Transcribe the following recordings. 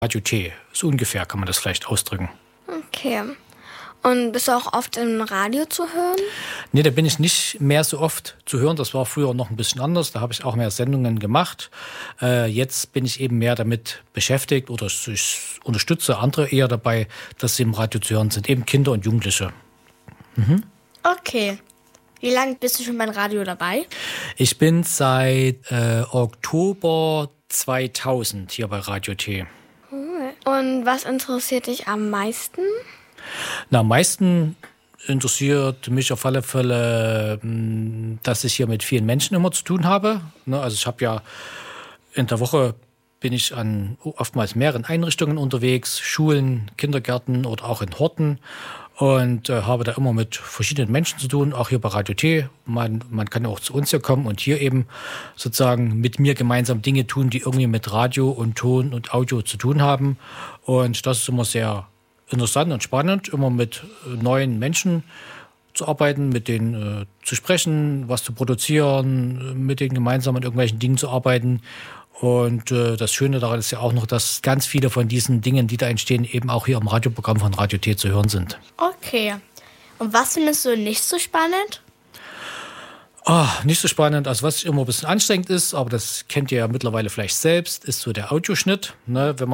Radio T. So ungefähr kann man das vielleicht ausdrücken. Okay. Und bist du auch oft im Radio zu hören? Nee, da bin ich nicht mehr so oft zu hören. Das war früher noch ein bisschen anders. Da habe ich auch mehr Sendungen gemacht. Jetzt bin ich eben mehr damit beschäftigt oder ich unterstütze andere eher dabei, dass sie im Radio zu hören sind. Eben Kinder und Jugendliche. Mhm. Okay. Wie lange bist du schon beim Radio dabei? Ich bin seit Oktober 2000 hier bei Radio T. Cool. Und was interessiert dich am meisten? Am meisten interessiert mich auf alle Fälle, dass ich hier mit vielen Menschen immer zu tun habe. Also ich habe ja in der Woche bin ich an oftmals mehreren Einrichtungen unterwegs, Schulen, Kindergärten oder auch in Horten und habe da immer mit verschiedenen Menschen zu tun, auch hier bei Radio T. Man kann auch zu uns hier kommen und hier eben sozusagen mit mir gemeinsam Dinge tun, die irgendwie mit Radio und Ton und Audio zu tun haben. Und das ist immer sehr interessant und spannend, immer mit neuen Menschen zu arbeiten, mit denen zu sprechen, was zu produzieren, mit denen gemeinsam an irgendwelchen Dingen zu arbeiten. Und das Schöne daran ist ja auch noch, dass ganz viele von diesen Dingen, die da entstehen, eben auch hier im Radioprogramm von Radio T zu hören sind. Okay. Und was findest du nicht so spannend? Nicht so spannend, also was immer ein bisschen anstrengend ist, aber das kennt ihr ja mittlerweile vielleicht selbst, ist so der Audioschnitt. Ne? Wenn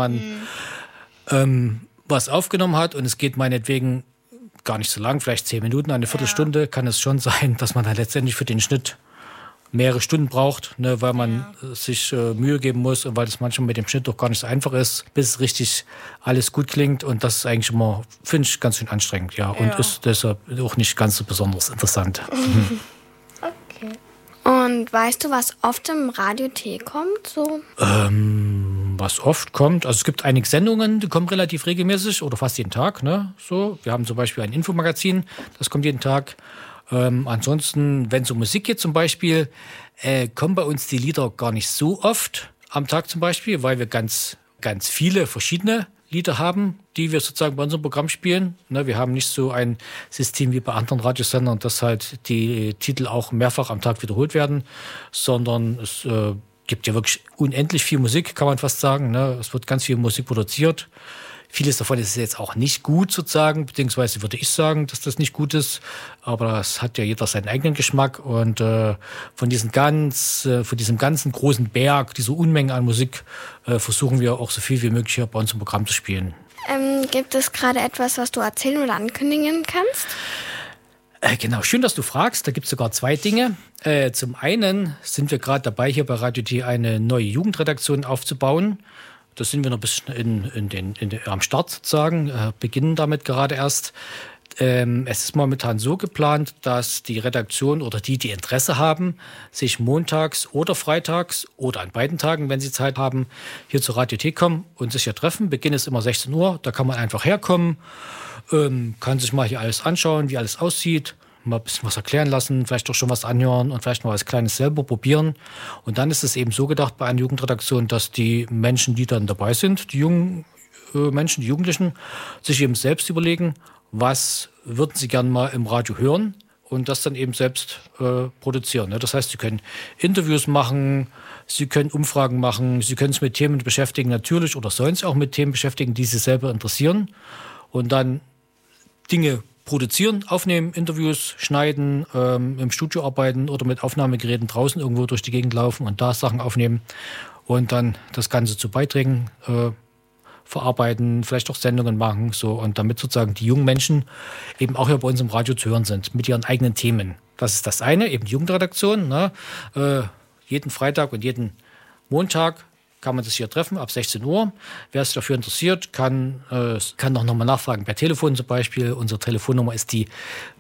man was aufgenommen hat und es geht meinetwegen gar nicht so lang, vielleicht 10 Minuten, eine Viertelstunde, kann es schon sein, dass man dann letztendlich für den Schnitt mehrere Stunden braucht, ne, weil man sich Mühe geben muss und weil es manchmal mit dem Schnitt doch gar nicht so einfach ist, bis richtig alles gut klingt. Und das ist eigentlich immer, finde ich, ganz schön anstrengend, ja. Und ist deshalb auch nicht ganz so besonders interessant. Okay. Und weißt du, was oft im Radio T kommt? So? Was oft kommt, also es gibt einige Sendungen, die kommen relativ regelmäßig oder fast jeden Tag. Ne? So, wir haben zum Beispiel ein Infomagazin, das kommt jeden Tag. Ansonsten, wenn es um Musik geht zum Beispiel, kommen bei uns die Lieder gar nicht so oft am Tag zum Beispiel, weil wir ganz, ganz viele verschiedene Lieder haben, die wir sozusagen bei unserem Programm spielen. Ne, wir haben nicht so ein System wie bei anderen Radiosendern, dass halt die Titel auch mehrfach am Tag wiederholt werden, sondern es gibt ja wirklich unendlich viel Musik, kann man fast sagen. Ne? Es wird ganz viel Musik produziert. Vieles davon ist jetzt auch nicht gut sozusagen, beziehungsweise würde ich sagen, dass das nicht gut ist. Aber das hat ja jeder seinen eigenen Geschmack. Und von diesem ganzen großen Berg, dieser Unmenge an Musik, versuchen wir auch so viel wie möglich hier bei uns im Programm zu spielen. Gibt es gerade etwas, was du erzählen oder ankündigen kannst? Genau, schön, dass du fragst. Da gibt es sogar 2 Dinge. Zum einen sind wir gerade dabei, hier bei Radio T eine neue Jugendredaktion aufzubauen. Da sind wir noch ein bisschen am Start sozusagen, beginnen damit gerade erst. Es ist momentan so geplant, dass die Redaktion oder die Interesse haben, sich montags oder freitags oder an beiden Tagen, wenn sie Zeit haben, hier zur Radio T kommen und sich hier treffen. Beginn ist immer 16 Uhr, da kann man einfach herkommen, kann sich mal hier alles anschauen, wie alles aussieht, mal ein bisschen was erklären lassen, vielleicht auch schon was anhören und vielleicht mal was Kleines selber probieren. Und dann ist es eben so gedacht bei einer Jugendredaktion, dass die Menschen, die dann dabei sind, die jungen Menschen, die Jugendlichen, sich eben selbst überlegen, was würden sie gern mal im Radio hören und das dann eben selbst produzieren. Ne? Das heißt, sie können Interviews machen, sie können Umfragen machen, sie können sich mit Themen beschäftigen, natürlich, oder sollen sich auch mit Themen beschäftigen, die sie selber interessieren und dann Dinge produzieren, aufnehmen, Interviews schneiden, im Studio arbeiten oder mit Aufnahmegeräten draußen irgendwo durch die Gegend laufen und da Sachen aufnehmen und dann das Ganze zu Beiträgen verarbeiten, vielleicht auch Sendungen machen, so, und damit sozusagen die jungen Menschen eben auch hier bei uns im Radio zu hören sind, mit ihren eigenen Themen. Das ist das eine, eben die Jugendredaktion. Ne? Jeden Freitag und jeden Montag kann man sich hier treffen, ab 16 Uhr. Wer sich dafür interessiert, kann noch mal nachfragen, per Telefon zum Beispiel. Unsere Telefonnummer ist die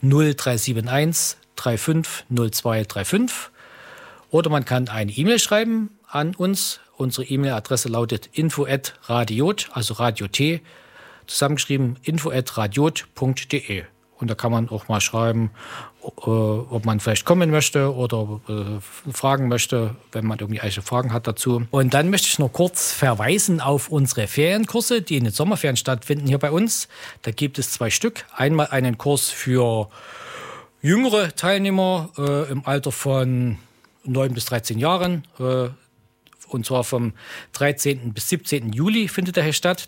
0371 35 0235. Oder man kann eine E-Mail schreiben an uns. Unsere E-Mail-Adresse lautet info@radiot, also Radio T, zusammengeschrieben info@radiot.de. Und da kann man auch mal schreiben, ob man vielleicht kommen möchte oder fragen möchte, wenn man irgendwie eigene Fragen hat dazu. Und dann möchte ich noch kurz verweisen auf unsere Ferienkurse, die in den Sommerferien stattfinden hier bei uns. Da gibt es 2 Stück. Einmal einen Kurs für jüngere Teilnehmer im Alter von 9 bis 13 Jahren. Und zwar vom 13. bis 17. Juli findet der hier statt.